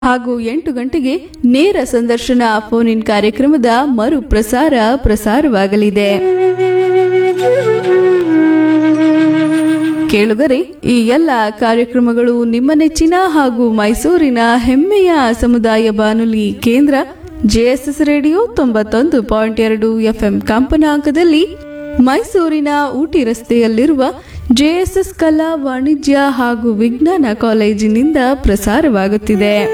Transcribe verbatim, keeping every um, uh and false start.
ಹಾಗೂ ಎಂಟು ಗಂಟೆಗೆ ನೇರ ಸಂದರ್ಶನ ಫೋನ್ ಇನ್ ಕಾರ್ಯಕ್ರಮದ ಮರು ಪ್ರಸಾರ ಪ್ರಸಾರವಾಗಲಿದೆ. ಕೇಳುಗರೆ, ಈ ಎಲ್ಲ ಕಾರ್ಯಕ್ರಮಗಳು ನಿಮ್ಮ ನೆಚ್ಚಿನ ಹಾಗೂ ಮೈಸೂರಿನ ಹೆಮ್ಮೆಯ ಸಮುದಾಯ ಬಾನುಲಿ ಕೇಂದ್ರ ಜೆಎಸ್ಎಸ್ ರೇಡಿಯೋ ತೊಂಬತ್ತೊಂದು ಪಾಯಿಂಟ್ ಎರಡು ಎಫ್ಎಂ ಕಂಪನಾಂಕದಲ್ಲಿ ಮೈಸೂರಿನ ಊಟಿ ರಸ್ತೆಯಲ್ಲಿರುವ ಜೆಎಸ್ಎಸ್ ಕಲಾ ವಾಣಿಜ್ಯ ಹಾಗೂ ವಿಜ್ಞಾನ ಕಾಲೇಜಿನಿಂದ ಪ್ರಸಾರವಾಗುತ್ತಿದೆ.